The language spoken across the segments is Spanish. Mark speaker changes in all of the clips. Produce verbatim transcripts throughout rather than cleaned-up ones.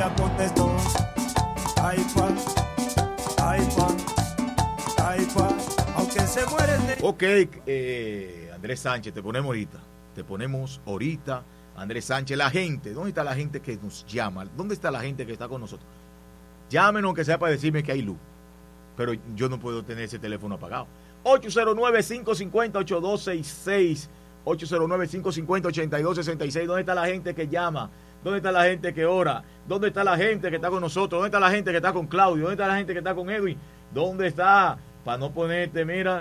Speaker 1: ella contestó, ay pa, ay pa, ay pa, aunque se mueren de...
Speaker 2: Ok, eh, Andrés Sánchez, te ponemos ahorita, te ponemos ahorita, Andrés Sánchez, la gente, ¿dónde está la gente que nos llama? ¿Dónde está la gente que está con nosotros? Llámenos aunque sea para decirme que hay luz, pero yo no puedo tener ese teléfono apagado. ocho cero nueve, cinco cinco cero, ocho dos seis seis, ocho cero nueve, cinco cinco cero, ocho dos seis seis. ¿Dónde está la gente que llama? ¿Dónde está la gente que ora? ¿Dónde está la gente que está con nosotros? ¿Dónde está la gente que está con Claudio? ¿Dónde está la gente que está con Edwin? ¿Dónde está? Para no ponerte, mira.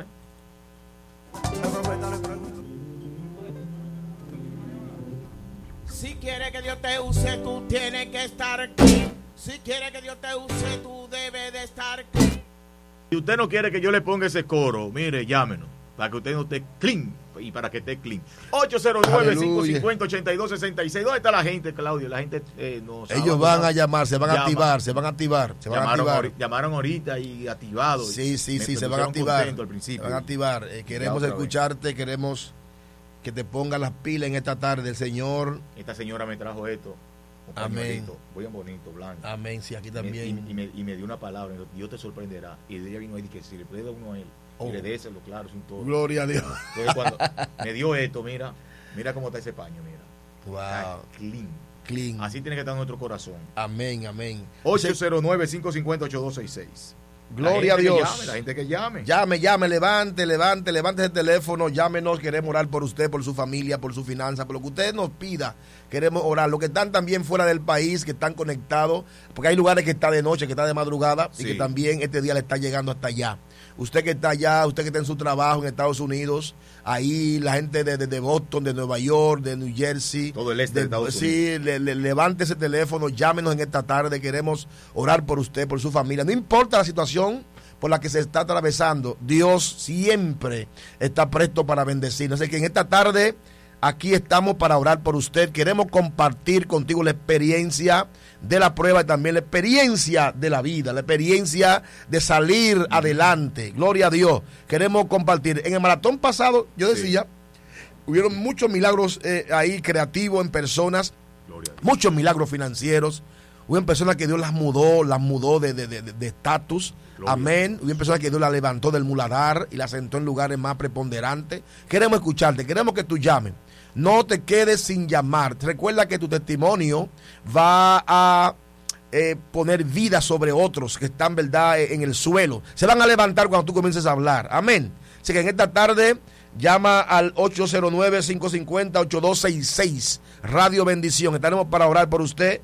Speaker 3: Si quiere que Dios te use, tú tienes que estar aquí. Si quiere que Dios te use, tú debes de estar aquí.
Speaker 2: Si usted no quiere que yo le ponga ese coro, mire, llámenos. Para que usted no esté clean y para que esté clean. ocho cero nueve, cinco cinco cero, ocho dos seis seis. ¿Dónde está la gente, Claudio? La gente eh, nos
Speaker 4: Ellos van a llamar, se van a activar, se van a activar. Se van
Speaker 2: llamaron,
Speaker 4: a activar.
Speaker 2: Ahorita, llamaron ahorita y activados.
Speaker 4: Sí, sí, sí, se van a activar. Se van a activar. Eh, queremos escucharte, vez. queremos que te pongas las pilas en esta tarde, el Señor.
Speaker 2: Esta señora me trajo esto.
Speaker 4: Amén.
Speaker 2: Muy bonito, blanco.
Speaker 4: Amén, sí, aquí también.
Speaker 2: Y me, y, me, y me dio una palabra, Dios te sorprenderá. Y ella vino ahí y dije, si le puede dar uno a él, oh. y le déselo, claro, sin todo.
Speaker 4: Gloria a Dios.
Speaker 2: Entonces cuando me dio esto, mira, mira cómo está ese paño, mira.
Speaker 4: Wow.
Speaker 2: Está clean.
Speaker 4: Clean.
Speaker 2: Así tiene que estar nuestro corazón.
Speaker 4: Amén, amén.
Speaker 2: ocho cero nueve, cinco cinco cero, ocho dos seis seis.
Speaker 4: Gloria a Dios.
Speaker 2: Llame, la gente que llame.
Speaker 4: Llame, llame, levante, levante, levante el teléfono, llámenos, queremos orar por usted, por su familia, por su finanza, por lo que usted nos pida, queremos orar. Los que están también fuera del país, que están conectados, porque hay lugares que está de noche, que está de madrugada, sí. y que también este día le está llegando hasta allá. Usted que está allá, usted que está en su trabajo en Estados Unidos, ahí la gente de, de, de Boston, de Nueva York, de New Jersey.
Speaker 2: Todo el este de, de Estados
Speaker 4: sí,
Speaker 2: Unidos. Sí,
Speaker 4: le, le, levante ese teléfono, llámenos en esta tarde, queremos orar por usted, por su familia. No importa la situación por la que se está atravesando, Dios siempre está presto para bendecirnos. Así que en esta tarde, aquí estamos para orar por usted. Queremos compartir contigo la experiencia de la prueba y también la experiencia de la vida, la experiencia de salir adelante. Gloria a Dios. Queremos compartir. En el maratón pasado, yo decía, sí. hubieron muchos milagros eh, ahí creativos en personas, muchos milagros financieros. Hubo personas que Dios las mudó, las mudó de estatus. De, de, de estatus. Amén. Hubo personas que Dios las levantó del muladar y las sentó en lugares más preponderantes. Queremos escucharte, queremos que tú llames. No te quedes sin llamar. Recuerda que tu testimonio va a eh, poner vida sobre otros que están, verdad, en el suelo. Se van a levantar cuando tú comiences a hablar. Amén. Así que en esta tarde llama al ocho cero nueve, cinco cinco cero, ocho dos seis seis. Radio Bendición. Estaremos para orar por usted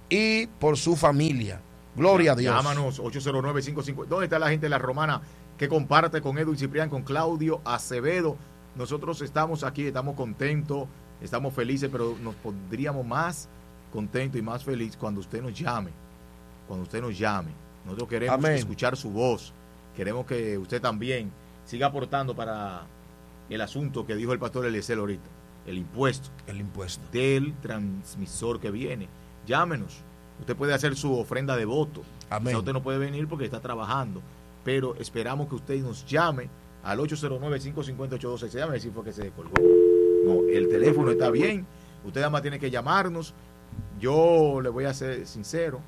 Speaker 4: y por su familia. Gloria a Dios.
Speaker 2: Llámanos ocho cero nueve, cinco cinco cero. ¿Dónde está la gente de La Romana que comparte con Edwin Ciprián, con Claudio Acevedo? Nosotros estamos aquí, estamos contentos, estamos felices, pero nos pondríamos más contentos y más felices cuando usted nos llame. Cuando usted nos llame. Nosotros queremos Amén. escuchar su voz. Queremos que usted también siga aportando para el asunto que dijo el pastor Eliezer ahorita. El impuesto.
Speaker 4: El impuesto.
Speaker 2: Del transmisor que viene. Llámenos. Usted puede hacer su ofrenda de voto.
Speaker 4: Amén.
Speaker 2: Usted no puede venir porque está trabajando. Pero esperamos que usted nos llame al ocho cero nueve, cinco cinco cero, ocho dos seis seis. Déjame decir porque se colgó. No, el teléfono está bien. Usted además tiene que llamarnos. Yo le voy a ser sincero.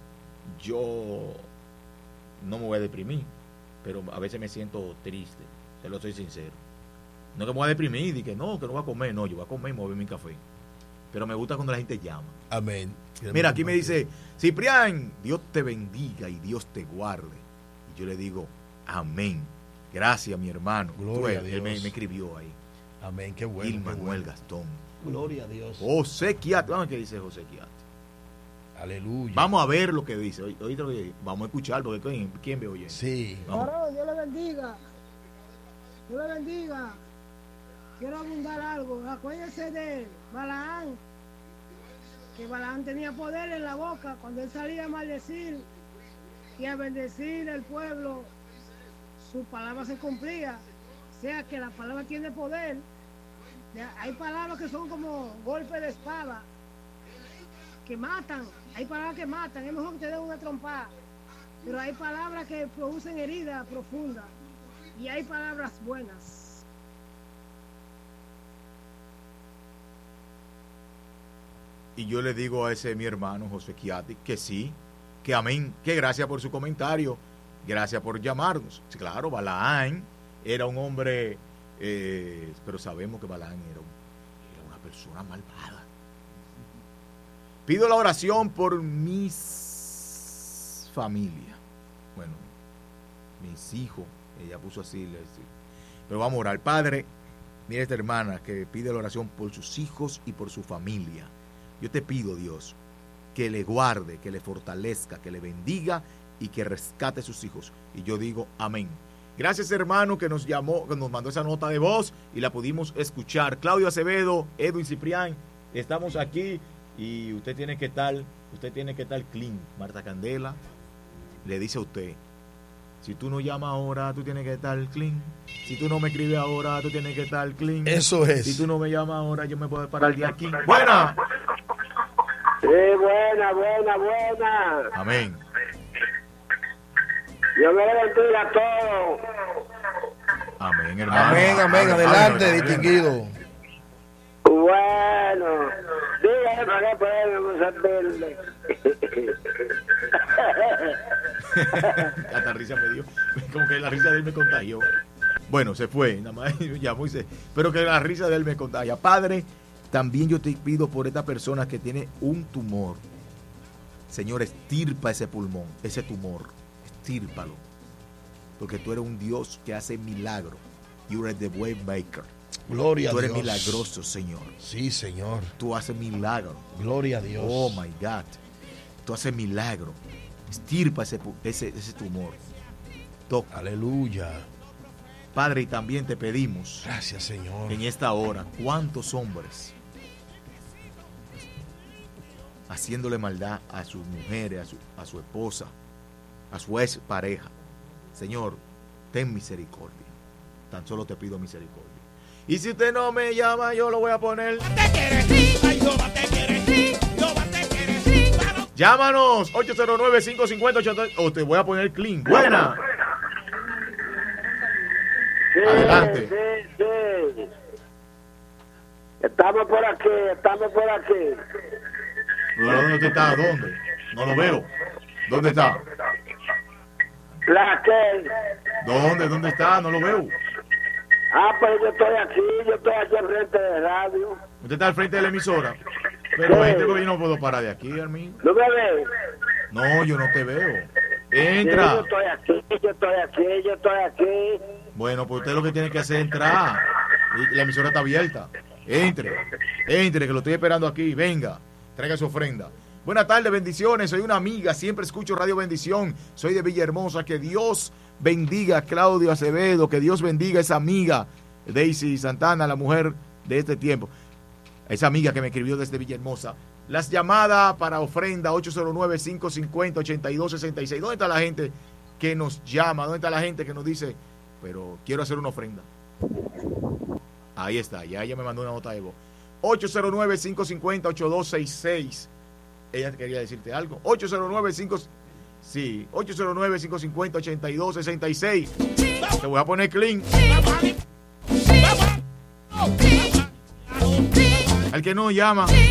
Speaker 2: Yo no me voy a deprimir. Pero a veces me siento triste. Se lo soy sincero. No que me voy a deprimir y que no, que no voy a comer. No, yo voy a comer y me voy a beber mi café. Pero me gusta cuando la gente llama.
Speaker 4: Amén.
Speaker 2: Mira, aquí me dice, Ciprián, Dios te bendiga y Dios te guarde. Y yo le digo, amén. Gracias, mi hermano.
Speaker 4: Gloria a Dios.
Speaker 2: Él me, me escribió ahí.
Speaker 4: Amén, qué bueno.
Speaker 2: Gil Manuel
Speaker 4: bueno.
Speaker 2: Gastón.
Speaker 4: Gloria a Dios.
Speaker 2: José Quiate. Vamos a ver qué dice José Quiate.
Speaker 4: Aleluya.
Speaker 2: Vamos a ver lo que dice. Oíste lo que dice. Vamos a escuchar, porque ¿quién, quién ve oye?
Speaker 4: Sí.
Speaker 5: Varón, Dios le bendiga. Dios le bendiga. Quiero abundar algo. Acuérdense de Balaán, que Balaán tenía poder en la boca cuando él salía a maldecir y a bendecir el pueblo. Su palabra se cumplía. O sea que la palabra tiene poder. Hay palabras que son como golpes de espada, que matan. Hay palabras que matan. Es mejor que te den una trompada. Pero hay palabras que producen heridas profundas. Y hay palabras buenas.
Speaker 2: Y yo le digo a ese mi hermano José Quiati que sí, Que amén, que gracias por su comentario, gracias por llamarnos. Sí, claro, Balaán era un hombre, eh, pero sabemos que Balaán era, un, era una persona malvada. Pido la oración por mis familia, bueno, mis hijos, ella puso así, pero vamos a orar. Padre, mira esta hermana que pide la oración por sus hijos y por su familia. Yo te pido, Dios, que le guarde, que le fortalezca, que le bendiga y que rescate a sus hijos. Y yo digo amén. Gracias, hermano, que nos llamó, que nos mandó esa nota de voz y la pudimos escuchar. Claudio Acevedo, Edwin Ciprián, estamos aquí y usted tiene que estar, usted tiene que estar clean. Marta Candela le dice a usted, si tú no llamas ahora, tú tienes que estar clean. Si tú no me escribes ahora, tú tienes que estar clean.
Speaker 4: Eso es.
Speaker 2: Si tú no me llamas ahora, yo me puedo parar de aquí. ¡Buena!
Speaker 6: Sí, buena, buena, buena.
Speaker 2: Amén.
Speaker 6: Dios me bendiga a todos.
Speaker 2: Amén, hermano.
Speaker 4: Amén, amén. Adelante,
Speaker 2: Amén.
Speaker 4: distinguido.
Speaker 6: Bueno, dígame para qué podemos servirle.
Speaker 2: Hasta risa me dio. Como que la risa de él me contagió. Bueno, se fue. Nada más llamó y se. Pero que la risa de él me contagia. Padre, también yo te pido por esta persona que tiene un tumor. Señor, estirpa ese pulmón, ese tumor. Estírpalo. Porque tú eres un Dios que hace milagro. You are the way maker.
Speaker 4: Gloria a
Speaker 2: Tú
Speaker 4: Dios.
Speaker 2: eres milagroso, Señor.
Speaker 4: Sí, Señor.
Speaker 2: Tú haces milagro.
Speaker 4: Gloria a Dios.
Speaker 2: Oh, my God. Tú haces milagro. Estirpa ese, ese, ese tumor. Toca.
Speaker 4: Aleluya.
Speaker 2: Padre, y también te pedimos
Speaker 4: Gracias, Señor.
Speaker 2: en esta hora, ¿cuántos hombres haciéndole maldad a sus mujeres, a su, a su esposa, a su ex pareja? Señor, ten misericordia. Tan solo te pido misericordia. Y si usted no me llama, yo lo voy a poner. Llámanos, ocho cero nueve, cinco cinco cero, ocho cero nueve. O te voy a poner clean. Buena.
Speaker 6: Sí,
Speaker 2: Adelante.
Speaker 6: sí, sí. Estamos por aquí, estamos por aquí.
Speaker 2: ¿Pero dónde usted está? ¿Dónde? No lo veo. ¿Dónde está?
Speaker 6: ¿La qué?
Speaker 2: ¿Dónde? ¿Dónde está? No lo veo.
Speaker 6: Ah, pues yo estoy aquí, yo estoy aquí enfrente de radio.
Speaker 2: Usted está al frente de la emisora. Pero
Speaker 6: Sí.
Speaker 2: gente, yo no puedo parar de aquí, amigo.
Speaker 6: ¿No me ves?
Speaker 2: No, yo no te veo.
Speaker 6: Sí,
Speaker 2: Entra.
Speaker 6: yo estoy aquí, yo estoy aquí, yo estoy aquí.
Speaker 2: Bueno, pues usted lo que tiene que hacer es entrar. Y la emisora está abierta. Entre. Entre, que lo estoy esperando aquí. Venga, traiga su ofrenda. Buenas tardes, bendiciones. Soy una amiga, siempre escucho Radio Bendición. Soy de Villahermosa. Que Dios bendiga a Claudio Acevedo. Que Dios bendiga a esa amiga, Daisy Santana, la mujer de este tiempo. Esa amiga que me escribió desde Villahermosa. Las llamadas para ofrenda ocho cero nueve, cinco cinco cero, ocho dos seis seis. ¿Dónde está la gente que nos llama? ¿Dónde está la gente que nos dice, pero quiero hacer una ofrenda? Ahí está, ya ella me mandó una nota de voz. ocho cero nueve, cinco cinco cero, ocho dos seis seis. Ella quería decirte algo. ocho cero nueve, cinco Sí, ocho cero nueve, cinco cinco cero, ocho dos seis seis. Te voy a poner clean. Al que no llama.